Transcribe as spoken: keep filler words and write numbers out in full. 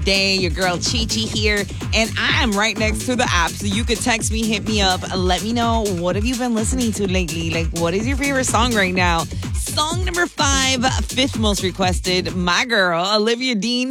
day. Your girl Chi Chi here, and I am right next to the app, so you could text me, hit me up, let me know what have you been listening to lately. Like, what is your favorite song right now? Song number five, fifth most requested, my girl Olivia Dean,